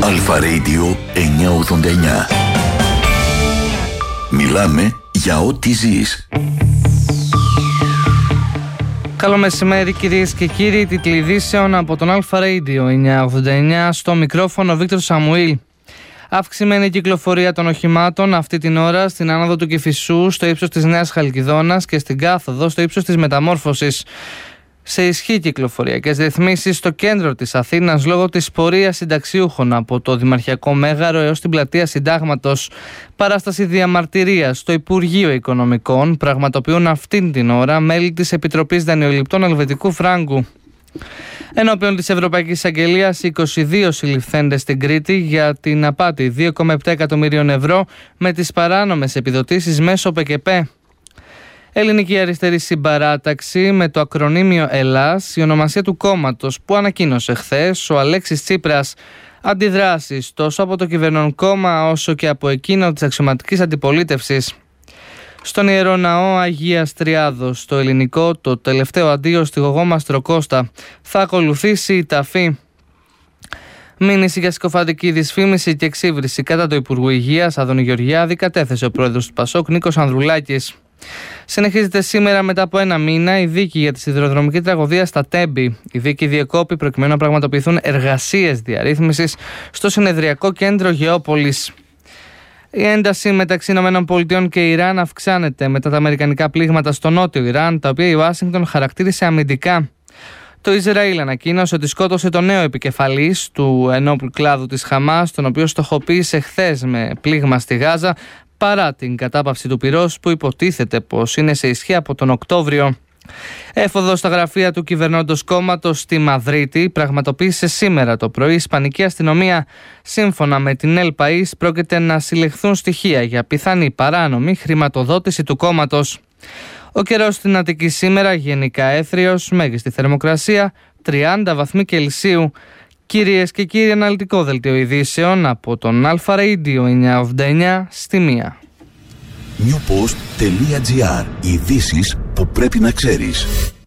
Αλφα Radio 989. Μιλάμε για ό,τι ζεις. Καλό μεσημέρι κυρίες και κύριοι, τίτλοι ειδήσεων από τον Αλφα Radio 989, στο μικρόφωνο Βίκτορ Σαμουήλ. Αυξημένη κυκλοφορία των οχημάτων αυτή την ώρα στην άνοδο του Κηφισού, στο ύψος της Νέας Χαλκιδόνας και στην κάθοδο στο ύψος της Μεταμόρφωσης. Σε ισχύ κυκλοφοριακές ρυθμίσεις στο κέντρο της Αθήνας λόγω της πορείας συνταξιούχων από το Δημαρχιακό Μέγαρο έως την πλατεία Συντάγματος. Παράσταση διαμαρτυρίας στο Υπουργείο Οικονομικών πραγματοποιούν αυτήν την ώρα μέλη της Επιτροπής Δανειοληπτών Ελβετικού Φράγκου. Ενώπιον της Ευρωπαϊκής Αγγελίας, 22 συλληφθέντες στην Κρήτη για την απάτη 2,7 εκατομμυρίων ευρώ με τις παράνομες επιδοτήσεις μέσω ΠΚΠ. Ελληνική Αριστερή Συμπαράταξη με το ακρονίμιο ΕΛΑΣ, η ονομασία του κόμματος που ανακοίνωσε χθες ο Αλέξης Τσίπρας. Αντιδράσεις τόσο από το κυβερνών κόμμα όσο και από εκείνο της αξιωματικής αντιπολίτευσης. Στον Ιερό Ναό Αγίας Τριάδος, στο ελληνικό, το τελευταίο αντίο στη Γογό Μαστροκώστα. Θα ακολουθήσει η ταφή. Μήνυση για συκοφαντική δυσφήμιση και εξύβριση κατά του Υπουργού Υγείας Άδωνη Γεωργιάδη κατέθεσε ο πρόεδρος του ΠΑΣΟΚ Νίκος Ανδρουλάκης. Συνεχίζεται σήμερα μετά από ένα μήνα η δίκη για τη σιδηροδρομική τραγωδία στα Τέμπη. Η δίκη διεκόπη προκειμένου να πραγματοποιηθούν εργασίες διαρρύθμισης στο συνεδριακό κέντρο Γεώπολης. Η ένταση μεταξύ ΗΠΑ και Ιράν αυξάνεται μετά τα αμερικανικά πλήγματα στο νότιο Ιράν, τα οποία η Ουάσιγκτον χαρακτήρισε αμυντικά. Το Ισραήλ ανακοίνωσε ότι σκότωσε τον νέο επικεφαλής του ενόπλου κλάδου της Χαμάς, τον οποίο στοχοποίησε χθες με πλήγμα στη Γάζα, παρά την κατάπαυση του πυρός που υποτίθεται πως είναι σε ισχύ από τον Οκτώβριο. Έφοδο στα γραφεία του κυβερνώντος κόμματος στη Μαδρίτη πραγματοποίησε σήμερα το πρωί η Ισπανική αστυνομία. Σύμφωνα με την El País, πρόκειται να συλλεχθούν στοιχεία για πιθανή παράνομη χρηματοδότηση του κόμματος. Ο καιρός στην Αττική σήμερα γενικά έθριος, μέγιστη θερμοκρασία 30 βαθμοί Κελσίου. Κυρίες και κύριοι, αναλυτικό δελτίο ειδήσεων από τον Αλφα Radio 989 στη 1. Newpost.gr. Ειδήσεις που πρέπει να ξέρεις.